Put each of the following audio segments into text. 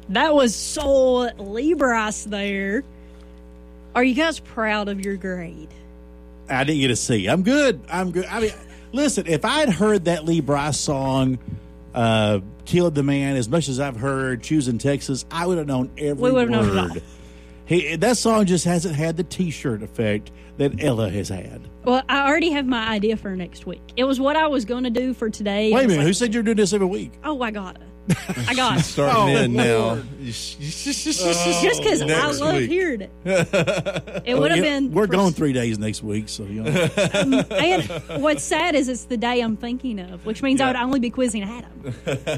That was Soul Libras there. Are you guys proud of your grade? I didn't get a C. I'm good. I mean, listen, if I'd heard that Lee Brice song, Killed the Man, as much as I've heard Choosing Texas, I would have known every word. Known it all. That song just hasn't had the T-shirt effect that Ella has had. Well, I already have my idea for next week. It was what I was going to do for today. Wait a minute. Who said you're doing this every week? Oh, I got it. Starting in now. Just because I love hearing it. It would have been. We're going 3 days next week, so you know. And what's sad is it's the day I'm thinking of, which means I would only be quizzing Adam.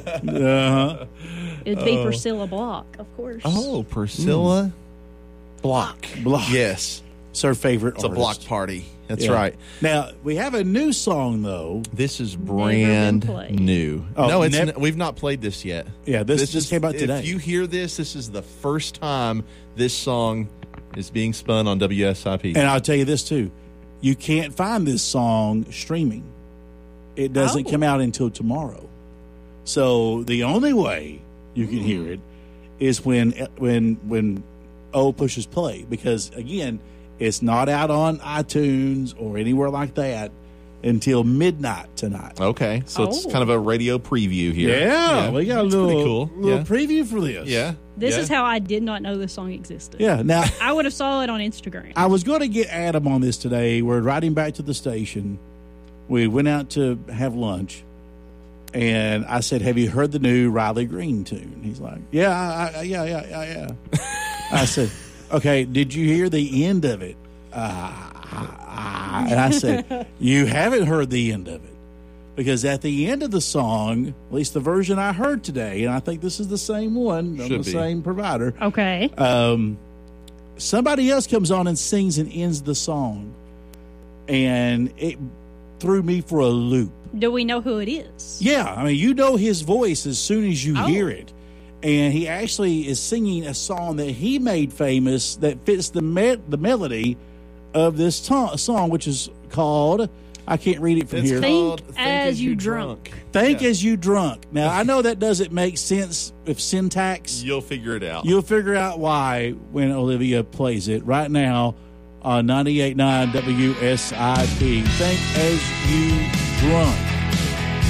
It'd be Priscilla Block, of course. Oh, Priscilla Block. Yes. It's her favorite It's artist. A block party. That's right. Now, we have a new song, though. This is brand new. Oh, no, we've not played this yet. Yeah, this just came out today. If you hear this is the first time this song is being spun on WSIP. And I'll tell you this, too. You can't find this song streaming. It doesn't come out until tomorrow. So the only way you can hear it is when O pushes play. Because, again, it's not out on iTunes or anywhere like that until midnight tonight. Okay, so it's kind of a radio preview here. Yeah, we got a little preview for this. Yeah. This is how I did not know this song existed. Yeah, now I would have saw it on Instagram. I was going to get Adam on this today. We're riding back to the station. We went out to have lunch, and I said, "Have you heard the new Riley Green tune?" He's like, "Yeah, yeah." I said, "Okay, did you hear the end of it?" And I said, "You haven't heard the end of it. Because at the end of the song, at least the version I heard today, and I think this is the same one, the same provider. Okay. Somebody else comes on and sings and ends the song. And it threw me for a loop. Do we know who it is? Yeah. I mean, you know his voice as soon as you hear it. And he actually is singing a song that he made famous that fits the melody of this song, which is called, I can't read it from here. Think as you drunk. Think as you drunk. Now, I know that doesn't make sense if syntax. You'll figure it out. You'll figure out why when Olivia plays it right now on 98.9 WSIP. Think as you drunk.